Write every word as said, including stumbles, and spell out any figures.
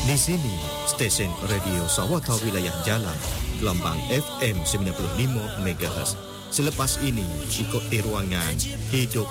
Di sini, stesen radio Sawata Wilayah Jalan, gelombang F M sembilan puluh lima megahertz. Selepas ini, ikuti ruangan Hidup